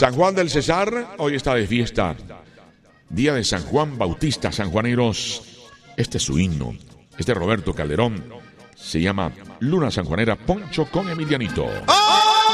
San Juan del Cesar hoy está de fiesta. Día de San Juan Bautista, sanjuaneros. Este es su himno. Es de Roberto Calderón. Se llama Luna Sanjuanera, Poncho con Emilianito. ¡Oh!